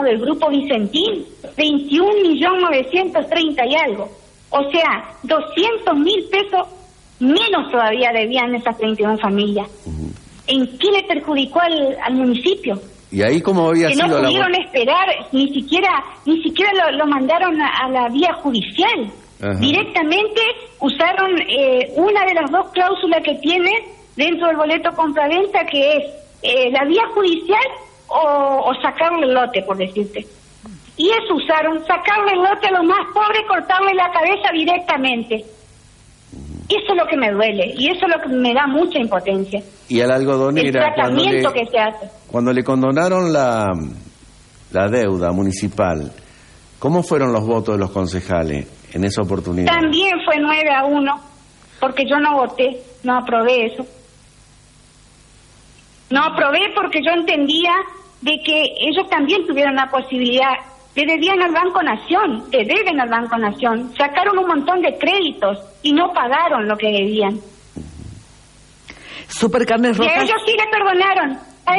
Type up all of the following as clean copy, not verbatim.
préstamo del Grupo Vicentín, 21.930.000 y algo. O sea, 200.000 pesos menos todavía debían esas 31 familias. ¿En qué le perjudicó al municipio? ¿Y ahí cómo había sido no pudieron esperar, ni siquiera lo mandaron a la vía judicial. Ajá. Directamente usaron una de las dos cláusulas que tiene dentro del boleto compraventa, que es la vía judicial o sacarle el lote, por decirte. Y eso usaron, sacarle el lote a los más pobres, cortarle la cabeza directamente. Eso es lo que me duele y eso es lo que me da mucha impotencia. Y a la algodonera, el tratamiento que se hace. Cuando le condonaron la deuda municipal, ¿cómo fueron los votos de los concejales en esa oportunidad? También fue 9-1, porque yo no voté, no aprobé eso. No aprobé porque yo entendía de que ellos también tuvieron la posibilidad. Le debían al Banco Nación, le deben al Banco Nación. Sacaron un montón de créditos y no pagaron lo que debían. Supercarnes Rojas. Y a ellos sí le perdonaron,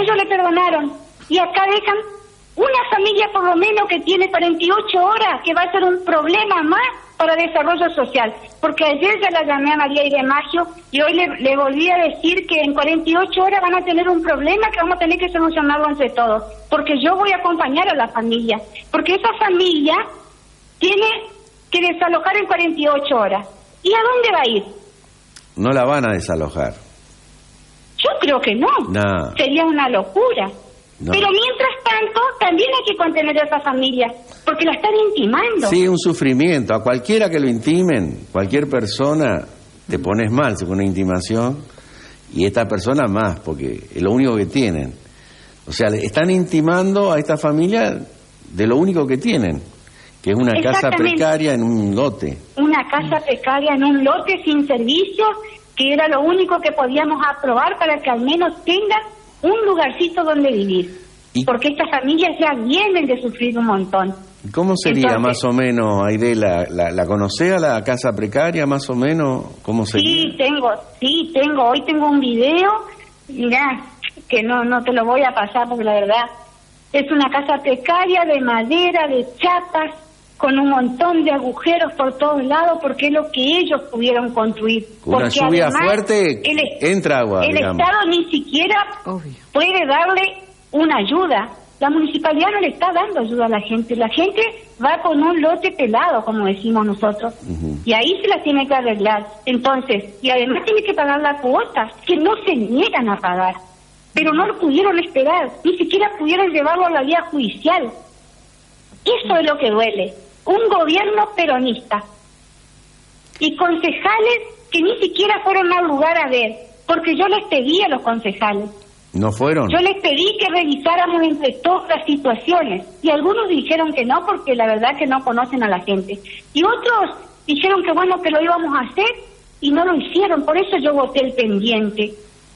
Y acá dejan una familia por lo menos que tiene 48 horas, que va a ser un problema más para desarrollo social. Porque ayer ya la llamé a María Irene Maggio y hoy le volví a decir que en 48 horas van a tener un problema que vamos a tener que solucionarlo entre todos. Porque yo voy a acompañar a la familia. Porque esa familia tiene que desalojar en 48 horas. ¿Y a dónde va a ir? No la van a desalojar. Yo creo que no. Sería una locura. No. Pero mientras tanto, también hay que contener a esa familia, porque la están intimando. Sí, un sufrimiento. A cualquiera que lo intimen, cualquier persona, te pones mal según una intimación, y esta persona más, porque es lo único que tienen. O sea, están intimando a esta familia de lo único que tienen, que es una casa precaria en un lote. Una casa precaria en un lote sin servicios, que era lo único que podíamos aprobar para que al menos tengan un lugarcito donde vivir, porque estas familias ya vienen de sufrir un montón. ¿Cómo sería más o menos, Aide, la conocés a la casa precaria, más o menos? ¿Cómo sería? Sí, tengo, hoy tengo un video, mirá, que no te lo voy a pasar porque la verdad, es una casa precaria de madera, de chapas, con un montón de agujeros por todos lados, porque es lo que ellos pudieron construir. Una lluvia fuerte, entra agua, el Estado ni siquiera puede darle una ayuda. La municipalidad no le está dando ayuda a la gente va con un lote pelado, como decimos nosotros, y ahí se las tiene que arreglar. Entonces, y además tiene que pagar la cuota, que no se niegan a pagar, pero no lo pudieron esperar, ni siquiera pudieron llevarlo a la vía judicial. Eso es lo que duele. Un gobierno peronista y concejales que ni siquiera fueron al lugar a ver, porque yo les pedí a los concejales. ¿No fueron? Yo les pedí que revisáramos entre todas las situaciones y algunos dijeron que no, porque la verdad que no conocen a la gente. Y otros dijeron que bueno, que lo íbamos a hacer y no lo hicieron, por eso yo voté el pendiente.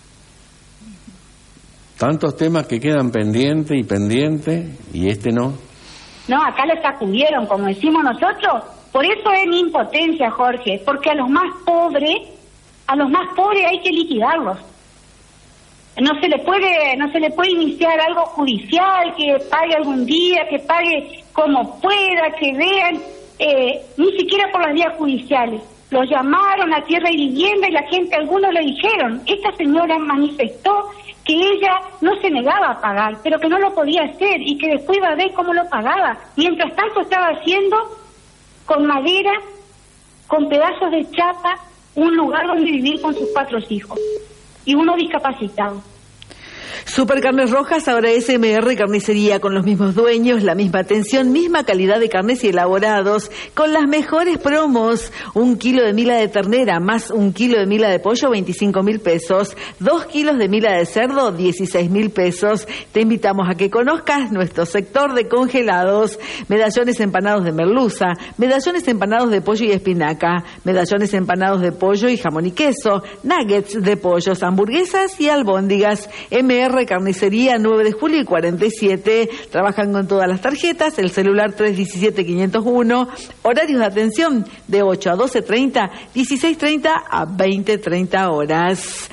Tantos temas que quedan pendientes y este no. No, acá lo sacudieron, como decimos nosotros. Por eso es mi impotencia, Jorge, porque a los más pobres hay que liquidarlos. No se le puede iniciar algo judicial, que pague algún día, que pague como pueda, que vean, ni siquiera por las vías judiciales. Los llamaron a Tierra y Vivienda y la gente, algunos le dijeron, esta señora manifestó que ella no se negaba a pagar, pero que no lo podía hacer y que después iba a ver cómo lo pagaba. Mientras tanto estaba haciendo con madera, con pedazos de chapa, un lugar donde vivir con sus 4 hijos y uno discapacitado. Supercarnes Rojas ahora es MR Carnicería, con los mismos dueños, la misma atención, misma calidad de carnes y elaborados, con las mejores promos. 1 kilo de mila de ternera más 1 kilo de mila de pollo, 25.000 pesos. 2 kilos de mila de cerdo, 16.000 pesos. Te invitamos a que conozcas nuestro sector de congelados. Medallones empanados de merluza, medallones empanados de pollo y espinaca, medallones empanados de pollo y jamón y queso, nuggets de pollos, hamburguesas y albóndigas. MR Carnicería, 9 de julio y 47. Trabajan con todas las tarjetas. El celular 317-501. Horarios de atención de 8 a 12:30, 16:30 a 20:30 horas.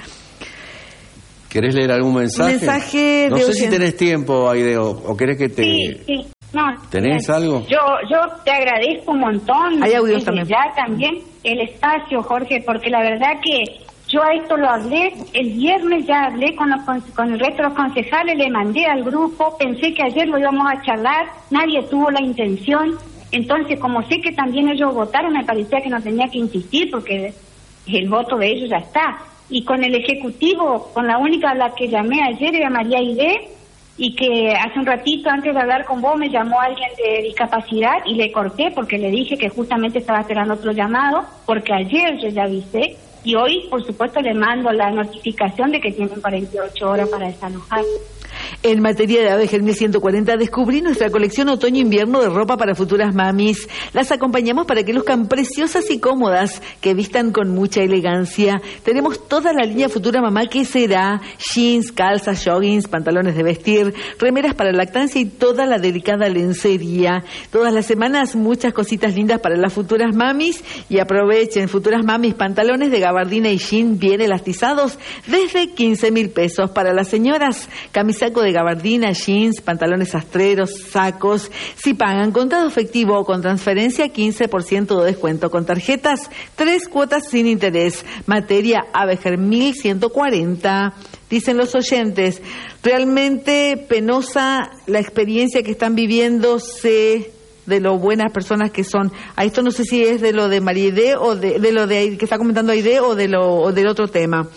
¿Querés leer algún mensaje? Mensaje no de sé si tenés tiempo, Aide, o querés que te... Sí. No, ¿Tenés algo? Yo te agradezco un montón. Hay audios también. Ya también el espacio, Jorge, porque la verdad que yo a esto lo hablé, el viernes ya hablé con el resto de los concejales, le mandé al grupo, pensé que ayer lo íbamos a charlar, nadie tuvo la intención, entonces como sé que también ellos votaron, me parecía que no tenía que insistir porque el voto de ellos ya está. Y con el Ejecutivo, con la única a la que llamé ayer era María Aide, y que hace un ratito antes de hablar con vos me llamó alguien de discapacidad y le corté porque le dije que justamente estaba esperando otro llamado, porque ayer yo ya avisé y hoy por supuesto le mando la notificación de que tienen 48 horas para desalojar. En materia de Abeger 1140, descubrí nuestra colección otoño-invierno de ropa para futuras mamis. Las acompañamos para que luzcan preciosas y cómodas, que vistan con mucha elegancia. Tenemos toda la línea Futura Mamá que será jeans, calzas, joggings, pantalones de vestir, remeras para lactancia y toda la delicada lencería. Todas las semanas muchas cositas lindas para las futuras mamis y aprovechen futuras mamis pantalones de gabardina y jean bien elastizados desde 15.000 pesos. Para las señoras, camisaco de gabardina, jeans, pantalones sastreros, sacos. Si pagan contado efectivo o con transferencia, 15% de descuento. Con tarjetas, 3 cuotas sin interés. Materia Abeger 1140. Dicen los oyentes, realmente penosa la experiencia que están viviendo, de lo buenas personas que son. A esto no sé si es de lo de María Aide o de lo de que está comentando Aide o del otro tema.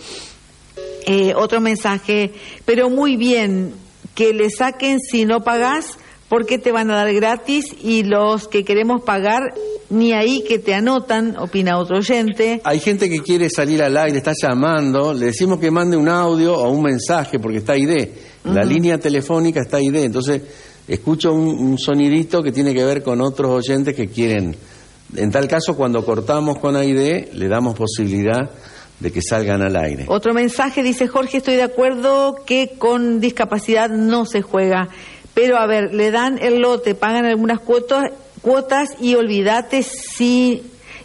Otro mensaje, pero muy bien, que le saquen si no pagás, porque te van a dar gratis, y los que queremos pagar, ni ahí que te anotan, opina otro oyente. Hay gente que quiere salir al aire, está llamando, le decimos que mande un audio o un mensaje, porque está ID, la línea telefónica está ID, entonces escucho un sonidito que tiene que ver con otros oyentes que quieren. En tal caso, cuando cortamos con AID, le damos posibilidad de que salgan al aire. Otro mensaje dice, Jorge, estoy de acuerdo que con discapacidad no se juega, pero a ver, le dan el lote, pagan algunas cuotas y olvídate si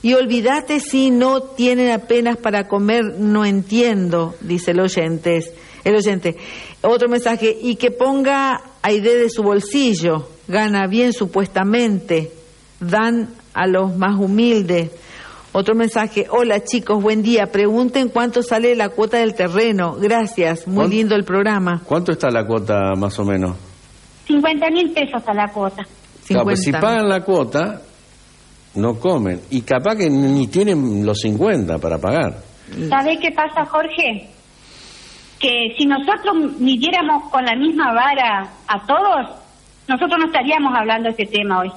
no tienen apenas para comer, no entiendo, dice el oyente. Otro mensaje, y que ponga AID de su bolsillo, gana bien supuestamente, dan a los más humildes. Otro mensaje, hola chicos, buen día, pregunten cuánto sale la cuota del terreno, gracias, muy lindo el programa. ¿Cuánto está la cuota más o menos? 50.000 pesos a la cuota. Claro, pues si pagan la cuota, no comen, y capaz que ni tienen los 50 para pagar. ¿Sabés qué pasa, Jorge? Que si nosotros midiéramos con la misma vara a todos, nosotros no estaríamos hablando de este tema hoy.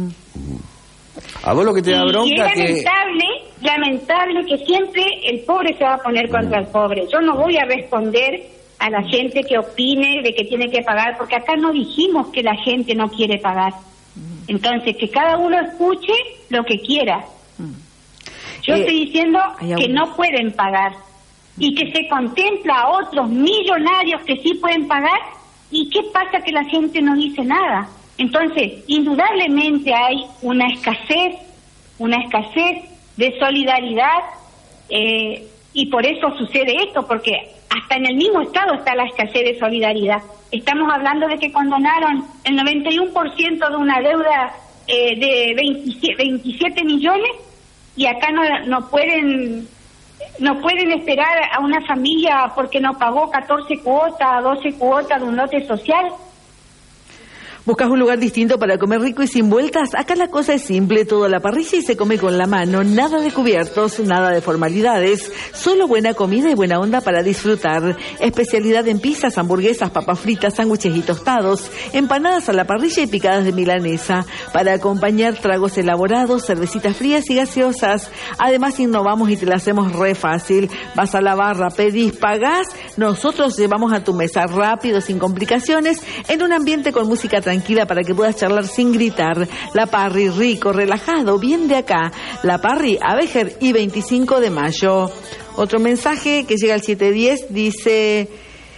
A vos lo que te da bronca es lamentable que siempre el pobre se va a poner contra el pobre. Yo no voy a responder a la gente que opine de que tiene que pagar, porque acá no dijimos que la gente no quiere pagar. Entonces, que cada uno escuche lo que quiera. Yo estoy diciendo que no pueden pagar y que se contempla a otros millonarios que sí pueden pagar. ¿Y qué pasa que la gente no dice nada? Entonces, indudablemente hay una escasez de solidaridad, y por eso sucede esto, porque hasta en el mismo Estado está la escasez de solidaridad. Estamos hablando de que condonaron el 91% de una deuda de 27 millones, y acá no pueden esperar a una familia porque no pagó 14 cuotas, 12 cuotas de un lote social. ¿Buscas un lugar distinto para comer rico y sin vueltas? Acá la cosa es simple, todo a la parrilla y se come con la mano, nada de cubiertos, nada de formalidades, solo buena comida y buena onda para disfrutar. Especialidad en pizzas, hamburguesas, papas fritas, sándwiches y tostados, empanadas a la parrilla y picadas de milanesa, para acompañar tragos elaborados, cervecitas frías y gaseosas. Además innovamos y te la hacemos re fácil. Vas a la barra, pedís, pagás, nosotros llevamos a tu mesa rápido, sin complicaciones, en un ambiente con música tranquila para que puedas charlar sin gritar. La Parry, rico, relajado, bien de acá. La Parry, Abeger y 25 de mayo. Otro mensaje que llega al 710 dice...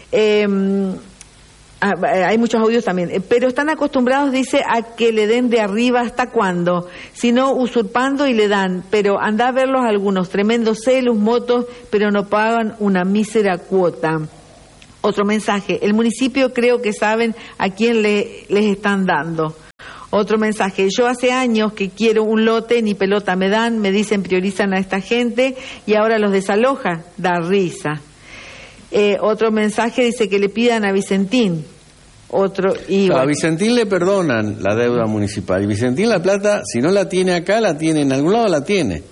hay muchos audios también, pero están acostumbrados, dice, a que le den de arriba. ¿Hasta cuándo? Si no, usurpando y le dan, pero anda a verlos algunos, tremendos celos, motos, pero no pagan una mísera cuota. Otro mensaje, el municipio creo que saben a quién les están dando. Otro mensaje, yo hace años que quiero un lote, ni pelota me dan, me dicen priorizan a esta gente y ahora los desaloja, da risa. Otro mensaje dice que le pidan a Vicentín. A Vicentín le perdonan la deuda municipal. Y Vicentín la plata, si no la tiene acá, la tiene en algún lado, la tiene.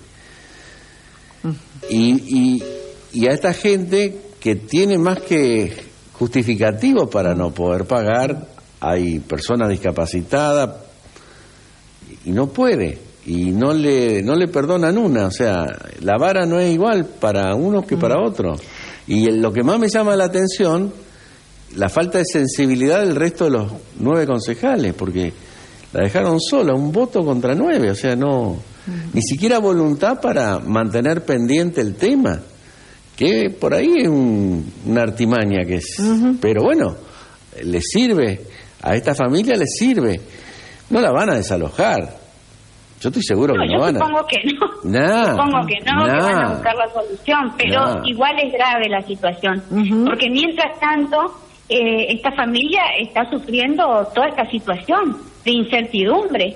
Y a esta gente que tiene más que justificativos para no poder pagar, hay personas discapacitadas y no puede, y no le perdonan una, o sea, la vara no es igual para uno que para otro. Y lo que más me llama la atención, la falta de sensibilidad del resto de los 9 concejales, porque la dejaron sola, un voto contra 9, o sea, ni siquiera voluntad para mantener pendiente el tema, que por ahí es una artimaña que es, pero bueno, le sirve, a esta familia le sirve, no la van a desalojar. Yo estoy seguro que no van a... Supongo que no. Supongo que no, que van a buscar la solución, pero igual es grave la situación, porque mientras tanto esta familia está sufriendo toda esta situación de incertidumbre.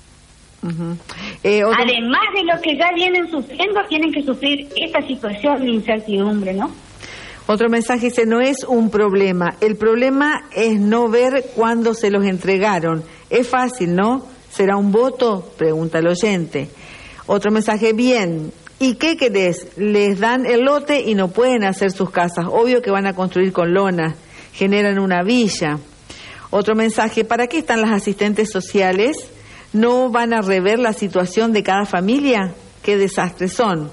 Además de lo que ya vienen sufriendo, tienen que sufrir esta situación de incertidumbre, ¿no? Otro mensaje dice, no es un problema, el problema es no ver cuándo se los entregaron. Es fácil, ¿no? ¿Será un voto? Pregunta el oyente. Otro mensaje, bien. ¿Y qué querés? Les dan el lote y no pueden hacer sus casas. Obvio que van a construir con lonas. Generan una villa. Otro mensaje, ¿para qué están las asistentes sociales? ¿No van a rever la situación de cada familia? ¿Qué desastres son?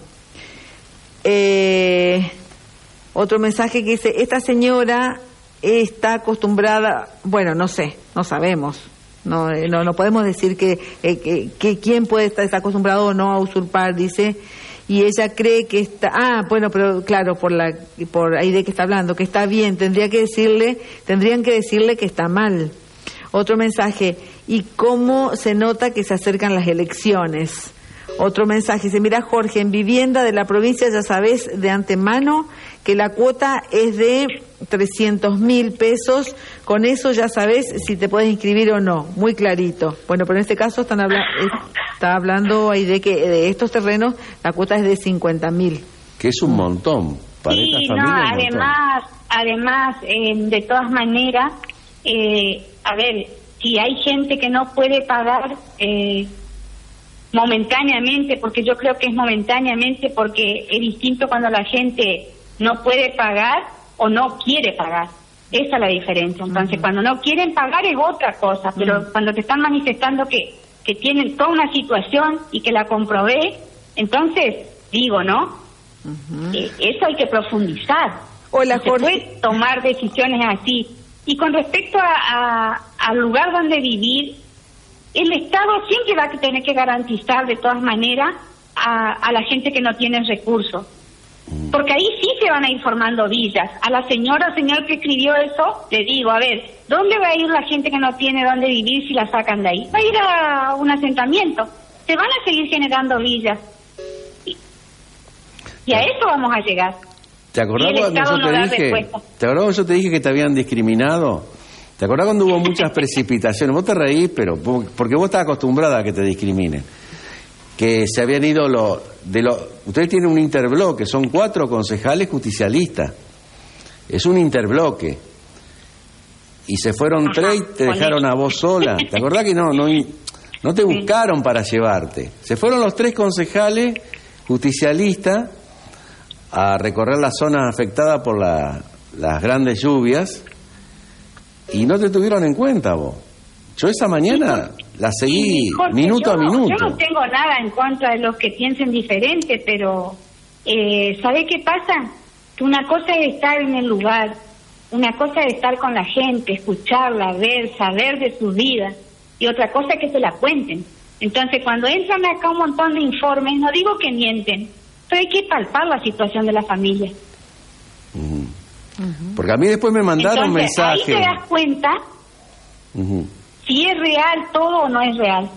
Otro mensaje que dice, esta señora está acostumbrada, bueno, no sé, no sabemos. No podemos decir que quién puede estar acostumbrado o no a usurpar, dice, y ella cree que está, bueno, pero claro, por ahí de que está hablando, que está bien, tendrían que decirle que está mal. Otro mensaje, ¿y cómo se nota que se acercan las elecciones? Otro mensaje, dice, mira Jorge, en vivienda de la provincia ya sabes de antemano que la cuota es de 300.000 pesos, con eso ya sabes si te puedes inscribir o no, muy clarito. Bueno, pero en este caso está hablando ahí de que de estos terrenos la cuota es de 50.000. Que es un montón para esta familia. Además, de todas maneras, a ver, si hay gente que no puede pagar momentáneamente, porque yo creo que es momentáneamente, porque es distinto cuando la gente no puede pagar o no quiere pagar. Esa es la diferencia. Entonces, cuando no quieren pagar es otra cosa, pero cuando te están manifestando que tienen toda una situación y que la comprobé, entonces, digo, ¿no? Eso hay que profundizar. Hola, Jorge. Se puede tomar decisiones así. Y con respecto al lugar donde vivir, el Estado siempre va a tener que garantizar de todas maneras a la gente que no tiene recursos. Porque ahí sí se van a ir formando villas. A la señora o señor que escribió eso, le digo, a ver, ¿dónde va a ir la gente que no tiene dónde vivir si la sacan de ahí? Va a ir a un asentamiento. Se van a seguir generando villas. Y a eso vamos a llegar. ¿Te acordás cuando yo te dije que te habían discriminado? ¿Te acordás cuando hubo muchas precipitaciones? Vos te reís, pero porque vos estás acostumbrada a que te discriminen. Que se habían ido ustedes tienen un interbloque, son 4 concejales justicialistas. Es un interbloque. Y se fueron 3 y te dejaron a vos sola. ¿Te acordás que no te buscaron para llevarte? Se fueron los 3 concejales justicialistas a recorrer las zonas afectadas por las grandes lluvias y no te tuvieron en cuenta vos. Yo esa mañana la seguí Jorge, minuto a minuto. Yo no tengo nada en contra de los que piensen diferente, pero ¿sabe qué pasa? Que una cosa es estar en el lugar, una cosa es estar con la gente, escucharla, ver, saber de sus vidas, y otra cosa es que se la cuenten. Entonces, cuando entran acá un montón de informes, no digo que mienten, pero hay que palpar la situación de la familia. Porque a mí después me mandaron mensajes. Ahí te das cuenta si es real todo o no es real.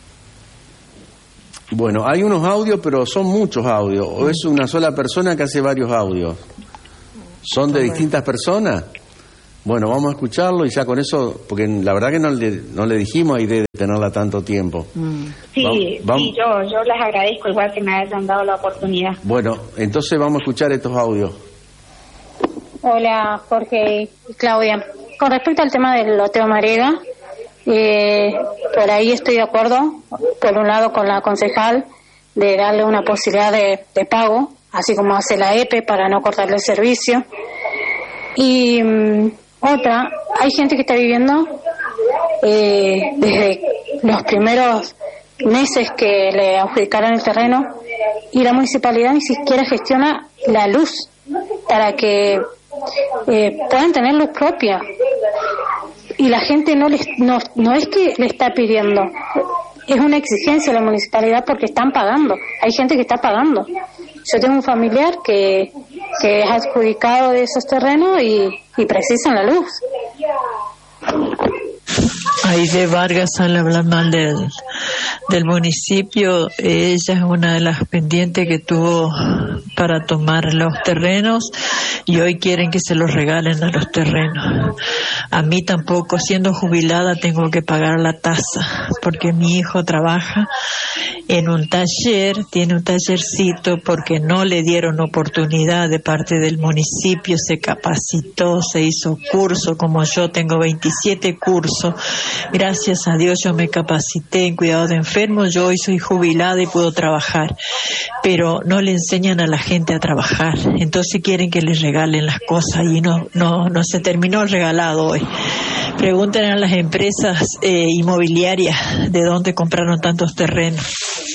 Bueno, hay unos audios, pero son muchos audios. ¿O es una sola persona que hace varios audios? ¿Son de distintas personas? Bueno, vamos a escucharlo y ya con eso, porque la verdad que no le dijimos a Aide de tenerla tanto tiempo. Sí, sí, yo les agradezco igual que me hayan dado la oportunidad. Bueno, entonces vamos a escuchar estos audios. Hola, Jorge y Claudia. Con respecto al tema del loteo Marega, por ahí estoy de acuerdo, por un lado con la concejal, de darle una posibilidad de pago, así como hace la EPE para no cortarle el servicio. Y otra, hay gente que está viviendo desde los primeros meses que le adjudicaron el terreno y la municipalidad ni siquiera gestiona la luz para que puedan tener luz propia. Y la gente no es que le está pidiendo, es una exigencia de la municipalidad porque están pagando. Hay gente que está pagando. Yo tengo un familiar que es adjudicado de esos terrenos y precisan la luz. Aide Vargas, al hablar mal del municipio, ella es una de las pendientes que tuvo para tomar los terrenos y hoy quieren que se los regalen a los terrenos. A mí tampoco, siendo jubilada, tengo que pagar la tasa porque mi hijo trabaja en un taller, tiene un tallercito porque no le dieron oportunidad de parte del municipio, se capacitó, se hizo curso, como yo tengo 27 cursos. Gracias a Dios yo me capacité en cuidado de enfermos, yo hoy soy jubilada y puedo trabajar, pero no le enseñan a la gente a trabajar, entonces quieren que les regalen las cosas y no se terminó el regalado hoy. Pregunten a las empresas inmobiliarias de dónde compraron tantos terrenos.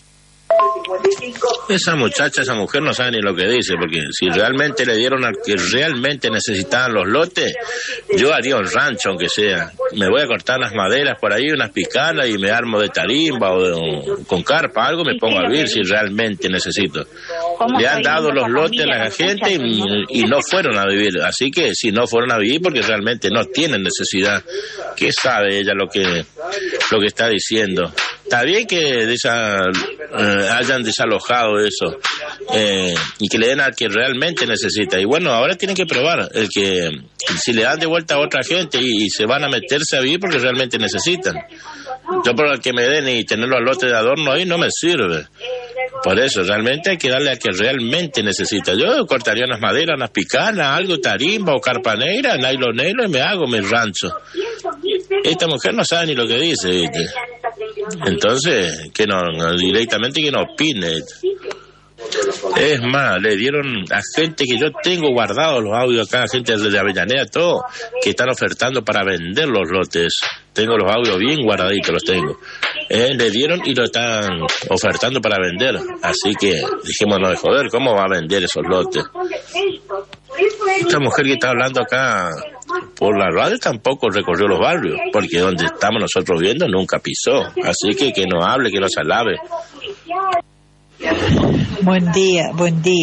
Esa muchacha, esa mujer no sabe ni lo que dice, porque si realmente le dieron al que realmente necesitaban los lotes, yo haría un rancho aunque sea. Me voy a cortar las maderas por ahí, unas picanas y me armo de tarimba o con carpa, algo me pongo a vivir si realmente necesito. Le han dado los lotes a la gente y no fueron a vivir, así que si no fueron a vivir porque realmente no tienen necesidad. ¿Qué sabe ella lo que está diciendo? Está bien que hayan desalojado eso y que le den al que realmente necesita. Y bueno, ahora tienen que probar el que si le dan de vuelta a otra gente y se van a meterse a vivir porque realmente necesitan. Yo por el que me den y tenerlo al lote de adorno ahí no me sirve. Por eso, realmente hay que darle al que realmente necesita. Yo cortaría unas maderas, unas picanas, algo, tarimba o carpa negra, nylon negro y me hago mi rancho. Esta mujer no sabe ni lo que dice, ¿viste? Entonces, que no directamente que no opine. Es más, le dieron a gente que yo tengo guardados los audios acá, gente de Avellaneda, todo, que están ofertando para vender los lotes. Tengo los audios bien guardaditos, los tengo. Le dieron y lo están ofertando para vender. Así que dijémonos de joder, ¿cómo va a vender esos lotes? Esta mujer que está hablando acá por la radio tampoco recorrió los barrios, porque donde estamos nosotros viendo nunca pisó. Así que nos hable, que nos alabe. Buen día.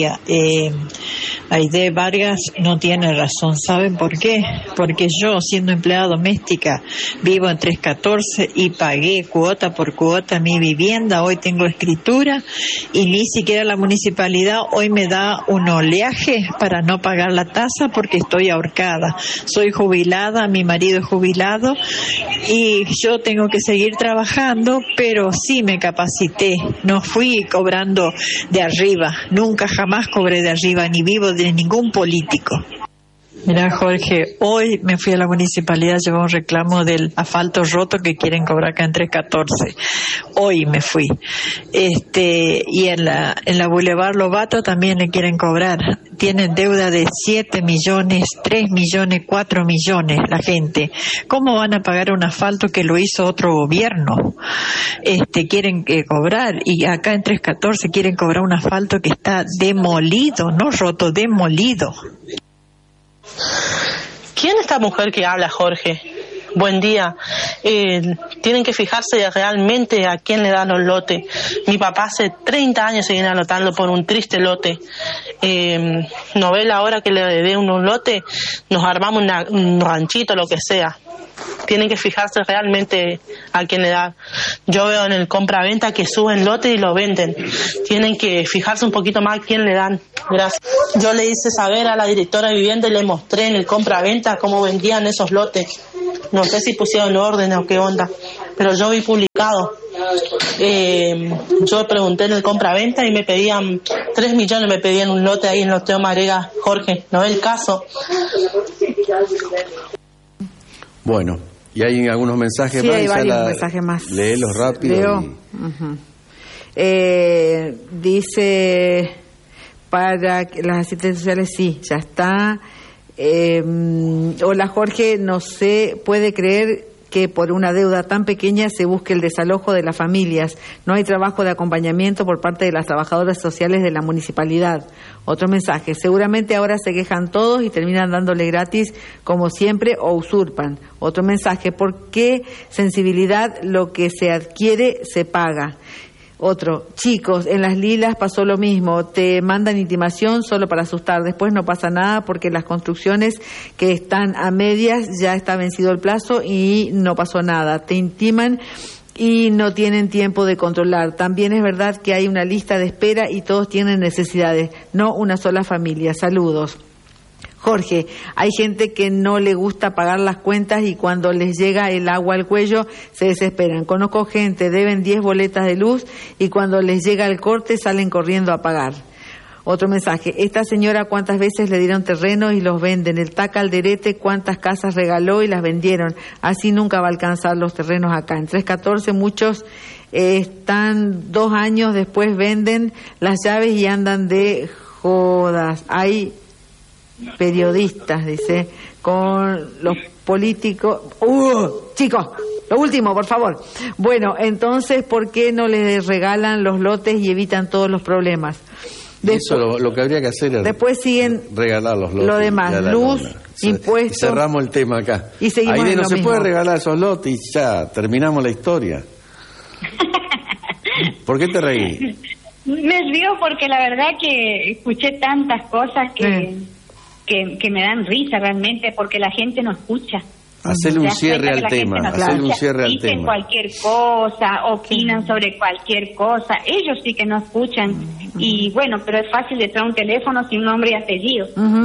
Aide Vargas no tiene razón. ¿Saben por qué? Porque yo, siendo empleada doméstica, vivo en 314 y pagué cuota por cuota mi vivienda. Hoy tengo escritura y ni siquiera la municipalidad hoy me da un oleaje para no pagar la tasa porque estoy ahorcada. Soy jubilada, mi marido es jubilado y yo tengo que seguir trabajando, pero sí me capacité. No fui cobrando de arriba, nunca jamás cobré de arriba, ni vivo de ningún político. Mira, Jorge, hoy me fui a la municipalidad a llevar un reclamo del asfalto roto que quieren cobrar acá en 314. Hoy me fui. Y en la Boulevard Lobato también le quieren cobrar. Tienen deuda de 7 millones, 3 millones, 4 millones la gente. ¿Cómo van a pagar un asfalto que lo hizo otro gobierno? Quieren cobrar, y acá en 314 quieren cobrar un asfalto que está demolido, no roto, demolido. ¿Quién es esta mujer que habla, Jorge? Buen día. Tienen que fijarse realmente a quién le dan los lotes. Mi papá hace 30 años se viene anotando por un triste lote. No ve la hora que le dé un lote, nos armamos un ranchito, lo que sea. Tienen que fijarse realmente a quién le dan. Yo veo en el compra-venta que suben lotes y lo venden. Tienen que fijarse un poquito más a quién le dan. Gracias. Yo le hice saber a la directora de vivienda y le mostré en el compra-venta cómo vendían esos lotes. No sé si pusieron orden o qué onda, pero yo vi publicado. Yo pregunté en el compra-venta y me pedían 3 millones, me pedían un lote ahí en Loteo Marega. Jorge, no es el caso. Bueno, y hay algunos mensajes sí, más. Hay varios mensajes más. Léelos rápido. Leo. Dice, para las asistentes sociales, sí, ya está. Hola Jorge, no se puede creer que por una deuda tan pequeña se busque el desalojo de las familias. No hay trabajo de acompañamiento por parte de las trabajadoras sociales de la municipalidad. Otro mensaje, seguramente ahora se quejan todos y terminan dándole gratis como siempre o usurpan. Otro mensaje, ¿por qué sensibilidad lo que se adquiere se paga? Otro, chicos, en las Lilas pasó lo mismo, te mandan intimación solo para asustar, después no pasa nada porque las construcciones que están a medias ya está vencido el plazo y no pasó nada, te intiman y no tienen tiempo de controlar. También es verdad que hay una lista de espera y todos tienen necesidades, no una sola familia. Saludos. Jorge, hay gente que no le gusta pagar las cuentas y cuando les llega el agua al cuello se desesperan. Conozco gente, deben 10 boletas de luz y cuando les llega el corte salen corriendo a pagar. Otro mensaje, esta señora cuántas veces le dieron terrenos y los venden, el Tacalderete cuántas casas regaló y las vendieron, así nunca va a alcanzar los terrenos acá. En 314 muchos están 2 años después venden las llaves y andan de jodas. Hay periodistas, dice, con los políticos. Chicos, lo último, por favor. Bueno, entonces, ¿por qué no les regalan los lotes y evitan todos los problemas? Eso lo que habría que hacer es después siguen regalar los lotes. Lo demás, luz, impuestos. Cerramos el tema acá. Y seguimos ahí en no lo se mismo. puede regalar esos lotes y ya terminamos la historia. ¿Por qué te reí? Me río porque la verdad que escuché tantas cosas que me dan risa realmente porque la gente no escucha. Hacerle un cierre al tema, hacerle un cierre al tema. Dicen cualquier cosa, opinan sobre cualquier cosa, ellos sí que no escuchan. Y bueno, pero es fácil de traer un teléfono sin nombre y apellido.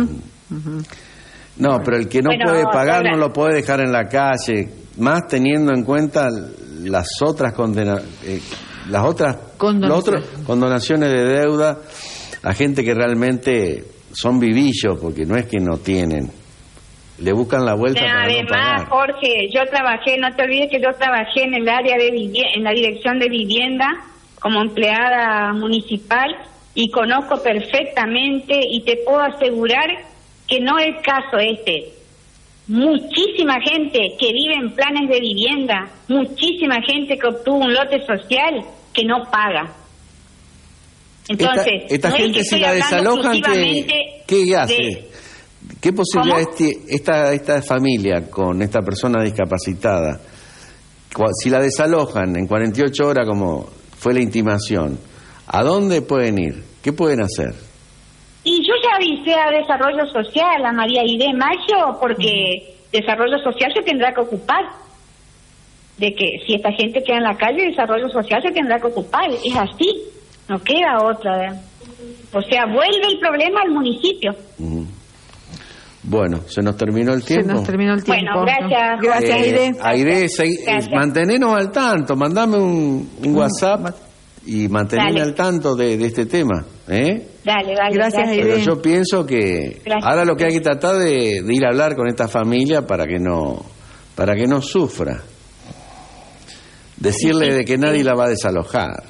No, pero el que no puede pagar no lo puede dejar en la calle, más teniendo en cuenta las otras condonaciones de deuda, la gente que realmente son vivillos, porque no es que no tienen, le buscan la vuelta para no pagar. Además, Jorge, yo trabajé, no te olvides que yo trabajé en el área de en la dirección de vivienda como empleada municipal y conozco perfectamente y te puedo asegurar que no es el caso este. Muchísima gente que vive en planes de vivienda, muchísima gente que obtuvo un lote social que no paga. Entonces, esta no gente, si la desalojan, ¿qué hace? ¿Qué posibilidad esta familia con esta persona discapacitada? Si la desalojan en 48 horas, como fue la intimación, ¿a dónde pueden ir? ¿Qué pueden hacer? Y yo ya avisé a Desarrollo Social, a María Aide Maggio, porque Desarrollo Social se tendrá que ocupar de que si esta gente queda en la calle, Desarrollo Social se tendrá que ocupar. Es así, no queda otra. O sea, vuelve el problema al municipio. Bueno, se nos terminó el tiempo. Bueno, gracias. Gracias, Aide. Aide, mantenernos al tanto. Mandame un WhatsApp y mantenerme al tanto de este tema. Dale. Gracias, Aide. Pero yo pienso que ahora lo que hay que tratar de ir a hablar con esta familia para que no sufra. Decirle de que nadie la va a desalojar.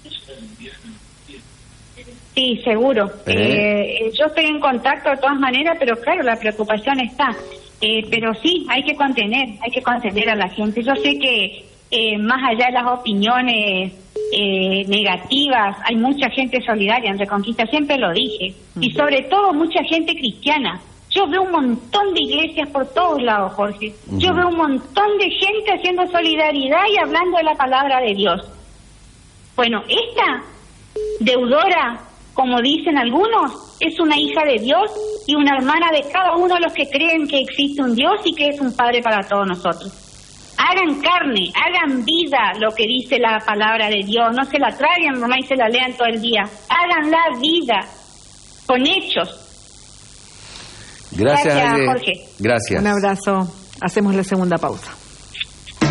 Sí, seguro. Yo estoy en contacto de todas maneras, pero claro, la preocupación está. Pero sí, hay que contener a la gente. Yo sé que más allá de las opiniones negativas, hay mucha gente solidaria en Reconquista, siempre lo dije. Y sobre todo mucha gente cristiana. Yo veo un montón de iglesias por todos lados, Jorge. Yo veo un montón de gente haciendo solidaridad y hablando de la palabra de Dios. Bueno, esta deudora como dicen algunos, es una hija de Dios y una hermana de cada uno de los que creen que existe un Dios y que es un Padre para todos nosotros. Hagan carne, hagan vida lo que dice la palabra de Dios, no se la traigan nomás y se la lean todo el día, háganla vida, con hechos. Gracias, Jorge. Gracias. Un abrazo. Hacemos la segunda pausa.